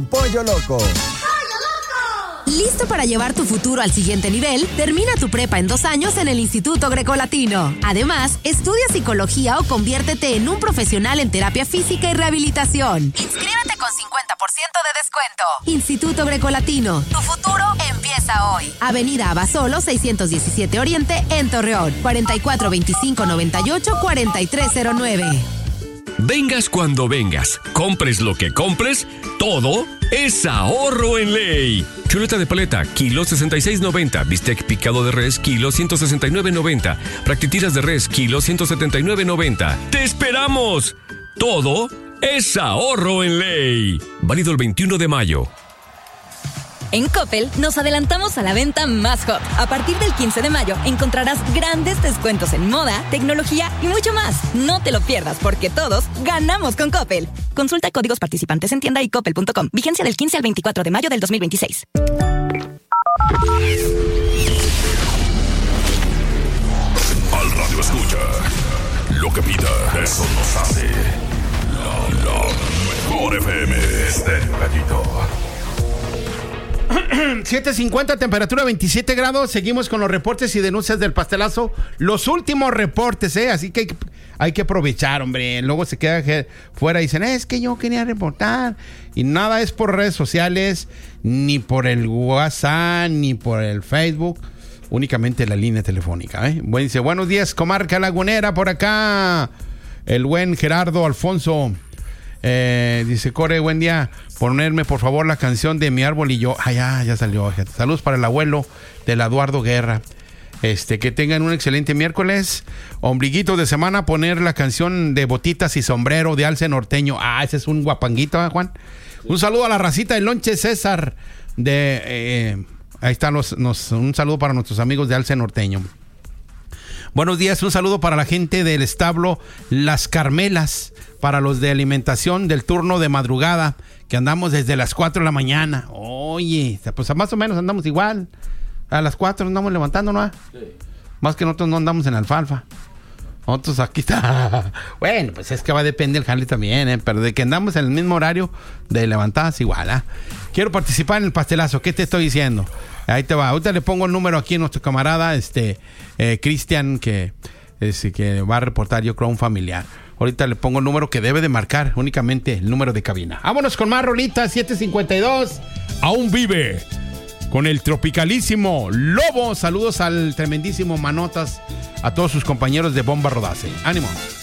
Pollo Loco. ¿Listo para llevar tu futuro al siguiente nivel? Termina tu prepa en 2 años en el Instituto Grecolatino. Además, estudia psicología o conviértete en un profesional en terapia física y rehabilitación. Inscríbete con 50% de descuento. Instituto Grecolatino. Tu futuro empieza hoy. Avenida Abasolo 617 Oriente en Torreón. 442598-4309. Vengas cuando vengas, compres lo que compres, todo es ahorro en ley. Chuleta de paleta, kilo 66.90. Bistec picado de res, kilo 169.90. Practitiras de res, kilo 179.90. ¡Te esperamos! Todo es ahorro en ley. Válido el 21 de mayo. En Coppel nos adelantamos a la venta más hot. A partir del 15 de mayo encontrarás grandes descuentos en moda, tecnología y mucho más. No te lo pierdas porque todos ganamos con Coppel. Consulta códigos participantes en tienda y coppel.com. Vigencia del 15 al 24 de mayo del 2026. Al radio escucha. Lo que pida, eso nos hace. La mejor FM. Estéreo Gallito. 7:50, temperatura 27 grados. Seguimos con los reportes y denuncias del pastelazo. Los últimos reportes, así que hay que aprovechar, hombre. Luego se queda fuera y dicen, es que yo quería reportar. Y nada es por redes sociales, ni por el WhatsApp, ni por el Facebook. Únicamente la línea telefónica. Bueno, dice, buenos días, comarca lagunera, por acá. El buen Gerardo Alfonso. Dice, Core, buen día. Ponerme por favor la canción de Mi Árbol y Yo. Ya salió. Saludos para el abuelo del Eduardo Guerra. Que tengan un excelente miércoles. Ombliguito de semana, poner la canción de Botitas y Sombrero de Alce Norteño. Ese es un guapanguito, Juan. Un saludo a la racita de Lonche César. Ahí están un saludo para nuestros amigos de Alce Norteño. Buenos días, un saludo para la gente del establo Las Carmelas, para los de alimentación del turno de madrugada, que andamos desde las 4 de la mañana. Oye, pues más o menos andamos igual. A las 4 nos andamos levantando, ¿no? Sí. Más que nosotros no andamos en alfalfa. Nosotros aquí está. Bueno, pues es que va a depender el jale también, pero de que andamos en el mismo horario de levantadas igual, Quiero participar en el pastelazo. ¿Qué te estoy diciendo? Ahí te va. Ahorita le pongo el número aquí a nuestro camarada, Cristian, que va a reportar, yo creo, a un familiar. Ahorita le pongo el número que debe de marcar, únicamente el número de cabina. Vámonos con más rolitas, 7:52. Aún vive con el tropicalísimo Lobo. Saludos al tremendísimo Manotas, a todos sus compañeros de Bomba Rodace. ¡Ánimo!